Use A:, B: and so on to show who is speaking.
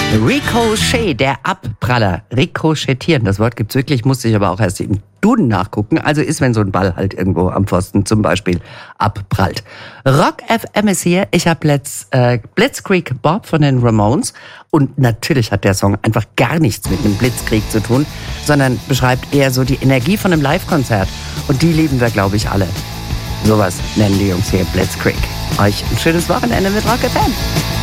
A: Ricochet, der Abpraller. Ricochetieren, das Wort gibt's wirklich, musste ich aber auch erst im Duden nachgucken. Also ist, wenn so ein Ball halt irgendwo am Pfosten zum Beispiel abprallt. Rock FM ist hier. Ich habe Blitzkrieg Bob von den Ramones. Und natürlich hat der Song einfach gar nichts mit einem Blitzkrieg zu tun, sondern beschreibt eher so die Energie von einem Live-Konzert. Und die lieben wir, glaube ich, alle. Sowas nennen die Jungs hier Blitzkrieg. Euch ein schönes Wochenende mit Rock FM.